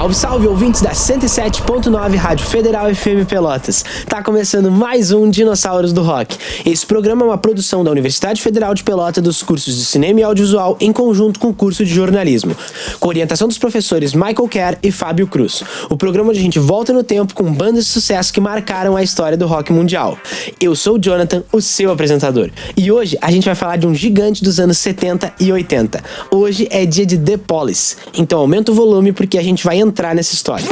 Salve, salve, ouvintes da 107.9 Rádio Federal FM Pelotas. Tá começando mais um Dinossauros do Rock. Esse programa é uma produção da Universidade Federal de Pelotas dos cursos de Cinema e Audiovisual em conjunto com o curso de Jornalismo, com orientação dos professores Michael Kerr e Fábio Cruz. O programa onde a gente volta no tempo com bandas de sucesso que marcaram a história do rock mundial. Eu sou o Jonathan, o seu apresentador. E hoje a gente vai falar de um gigante dos anos 70 e 80. Hoje é dia de The Police, então aumenta o volume porque a gente vai entrar nessa história.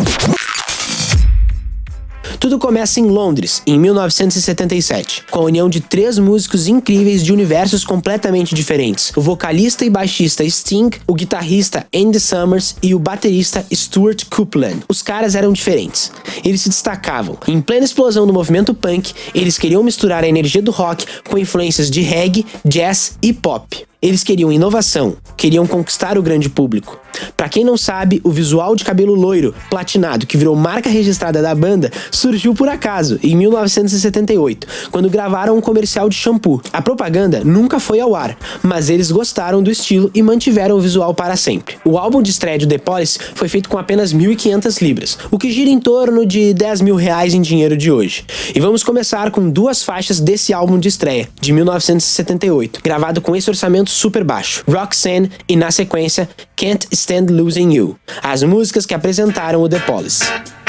Tudo começa em Londres, em 1977, com a união de 3 músicos incríveis de universos completamente diferentes: o vocalista e baixista Sting, o guitarrista Andy Summers e o baterista Stuart Copeland. Os caras eram diferentes. Eles se destacavam. Em plena explosão do movimento punk, eles queriam misturar a energia do rock com influências de reggae, jazz e pop. Eles queriam inovação, queriam conquistar o grande público. Pra quem não sabe, o visual de cabelo loiro, platinado, que virou marca registrada da banda, surgiu por acaso, em 1978, quando gravaram um comercial de shampoo. A propaganda nunca foi ao ar, mas eles gostaram do estilo e mantiveram o visual para sempre. O álbum de estreia de The Police foi feito com apenas 1.500 libras, o que gira em torno de 10 mil reais em dinheiro de hoje. E vamos começar com 2 faixas desse álbum de estreia, de 1978, gravado com esse orçamento super baixo: Roxanne e, na sequência, Can't Stand Losing You, as músicas que apresentaram o The Police.